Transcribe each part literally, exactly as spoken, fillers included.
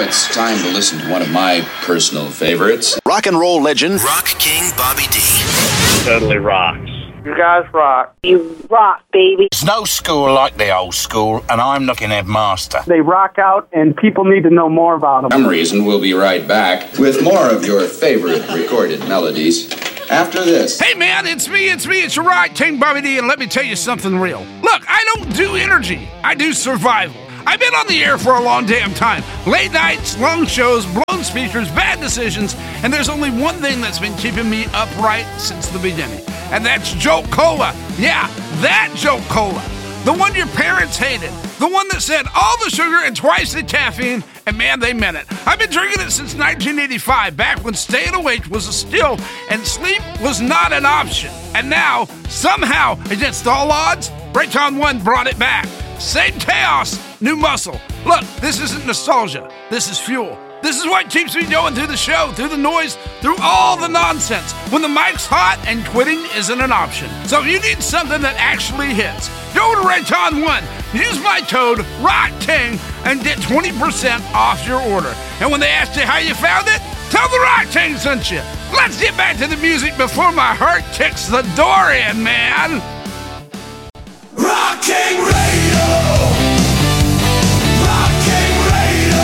it's time to listen to one of my personal favorites. Rock and roll legend, Rock King Bobby D. Totally rocks. You guys rock. You rock, baby. There's no school like the old school, and I'm looking at Master. They rock out, and people need to know more about them. For some reason, we'll be right back with more of your favorite recorded melodies after this. Hey man, it's me, it's me, it's your Rock King Bobby D, and let me tell you something real. Look, I don't do energy, I do survival. I've been on the air for a long damn time. Late nights, long shows, blown speakers, bad decisions, and there's only one thing that's been keeping me upright since the beginning, and that's Jolt Cola. Yeah, that Jolt Cola. The one your parents hated. The one that said all the sugar and twice the caffeine, and man, they meant it. I've been drinking it since nineteen eighty-five, back when staying awake was a skill and sleep was not an option. And now, somehow, against all odds, Raycon one brought it back. Same chaos, new muscle. Look, this isn't nostalgia. This is fuel. This is what keeps me going through the show, through the noise, through all the nonsense. When the mic's hot and quitting isn't an option. So if you need something that actually hits, go to Raycon one. Use my code ROCKKING and get twenty percent off your order. And when they ask you how you found it, tell the Rock King sent you. Let's get back to the music before my heart kicks the door in, man. Rock King Radio. Rock King Radio.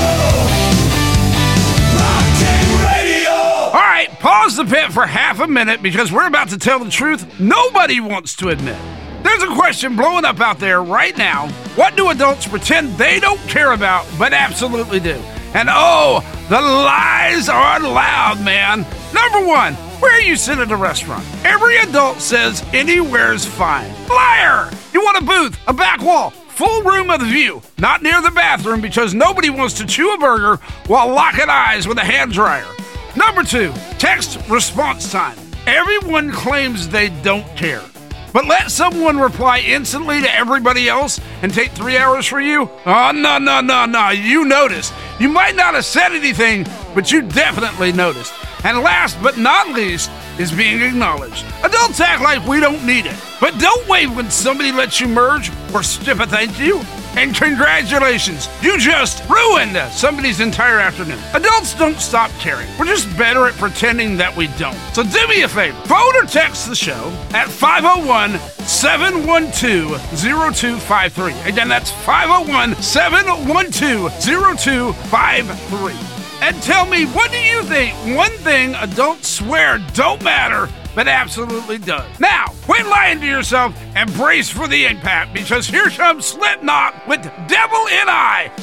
Rock King Radio. All right, pause the pit for half a minute because we're about to tell the truth nobody wants to admit. There's a question blowing up out there right now. What do adults pretend they don't care about but absolutely do? And oh, the lies are loud, man. Number one, where you sit at a restaurant. Every adult says anywhere's fine. Liar! You want a booth, a back wall, full room of the view, not near the bathroom because nobody wants to chew a burger while locking eyes with a hand dryer. Number two, text response time. Everyone claims they don't care. But let someone reply instantly to everybody else and take three hours for you? Oh, no, no, no, no. You noticed. You might not have said anything, but you definitely noticed. And last but not least is being acknowledged. Adults act like we don't need it. But don't wait when somebody lets you merge or skip a thank you. And congratulations, you just ruined somebody's entire afternoon. Adults don't stop caring. We're just better at pretending that we don't. So do me a favor. Phone or text the show at five oh one, seven one two, oh two five three. Again, that's five oh one, seven one two, oh two five three. And tell me, what do you think one thing adults swear don't matter but absolutely does? Now, quit lying to yourself and brace for the impact because here comes Slipknot with Devil in Eye.